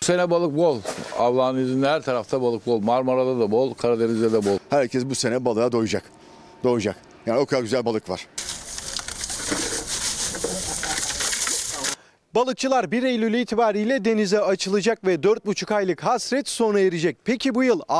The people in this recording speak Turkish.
Bu sene balık bol. Allah'ın izniyle her tarafta balık bol. Marmara'da da bol, Karadeniz'de de bol. Herkes bu sene balığa doyacak. Doyacak. Yani o kadar güzel balık var. Balıkçılar 1 Eylül itibariyle denize açılacak ve 4,5 aylık hasret sona erecek. Peki bu yıl